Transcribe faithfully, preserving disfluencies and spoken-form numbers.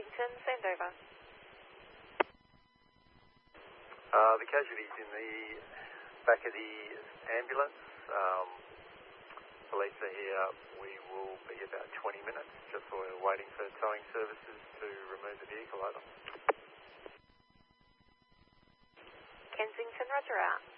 Kensington, send over. Uh, the casualty's in the back of the ambulance. Um, police are here. We will be about twenty minutes, just while we're waiting for towing services to remove the vehicle. Over. Kensington, roger out.